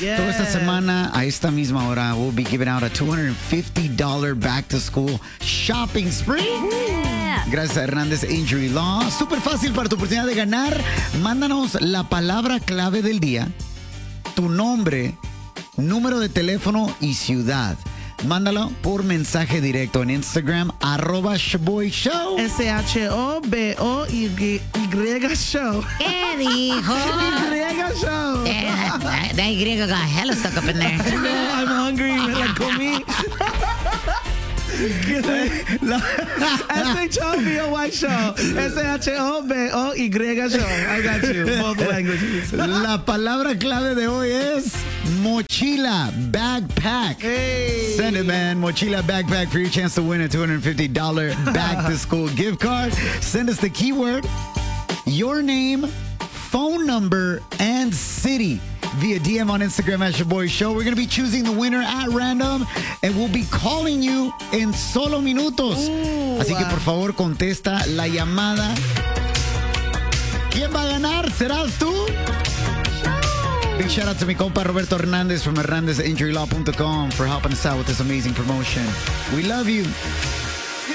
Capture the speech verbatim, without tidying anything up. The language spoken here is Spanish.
Yes. Toda esta semana, a esta misma hora, we'll be giving out a two hundred fifty dollars back to school shopping spree. Yeah. Gracias a Hernández Injury Law. Súper fácil para tu oportunidad de ganar. Mándanos la palabra clave del día, tu nombre, número de teléfono y ciudad. Mándalo por mensaje directo en Instagram, arroba Shaboy Show. S H O B O Y Show. ¿Qué dijo? Y Show. Eh, that, that Y got hella stuck up in there. No, I'm hungry. Me la comí. La, S H O B O Y Show. S H O B O Y Show. I got you. Both languages. la palabra clave de hoy es mochila, backpack. Hey. Send it, man. Mochila backpack for your chance to win a two hundred fifty dollars back to school gift card. Send us the keyword, your name, phone number, and city via D M on Instagram at Shaboy Show. We're going to be choosing the winner at random and we'll be calling you en solo minutos. Ooh, Así que wow. por favor contesta la llamada. ¿Quién va a ganar? ¿Serás tú? Big shout out to mi compa Roberto Hernandez from Hernandez Injury Law dot com for helping us out with this amazing promotion. We love you.